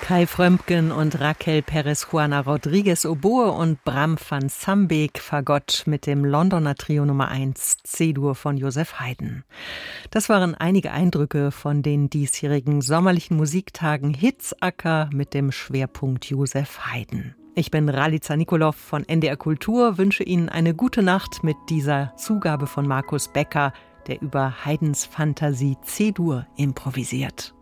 Kai Frömpgen und Raquel Perez Juana Rodriguez Oboe und Bram van Sambeek Fagott mit dem Londoner Trio Nummer 1 C-Dur von Joseph Haydn. Das waren einige Eindrücke von den diesjährigen sommerlichen Musiktagen Hitzacker mit dem Schwerpunkt Joseph Haydn. Ich bin Ralica Nikolov von NDR Kultur, wünsche Ihnen eine gute Nacht mit dieser Zugabe von Markus Becker, der über Haydns Fantasie C-Dur improvisiert.